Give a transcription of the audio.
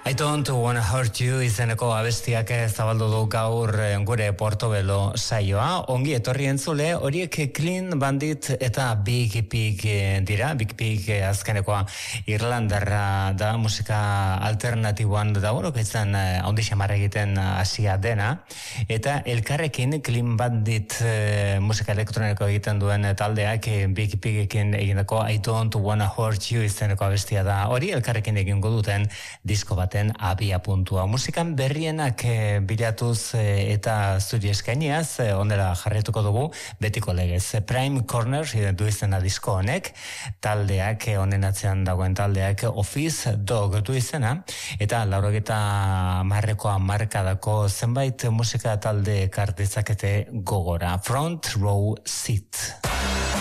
I don't wanna hurt you izeneko abestiak zabaldu du gaur gure Portobelo saioa. Ongi etorri entzule, horiek Clean Bandit eta Big Pig dira. Big Pig azkenekoa Irlandarra da, musika alternatiboan dagoenok izan handi xamar egiten hasia dena. Eta elkarrekin Clean Bandit musika elektroniko egiten duen taldeak Big Pigekin egindako I don't wanna hurt you izeneko abestia da. Hori elkarrekin egingo duten disko bat abia puntua. Musikan berrienak bilatuz eta studio eskainiaz ondela jarretuko dugu betiko legez. Prime Corner du izena disko honek, taldeak honen atzean dagoen taldeak Office Dog du izena, eta 80 markadako zenbait musika talde kart dezakete gogora. Front Row Seat.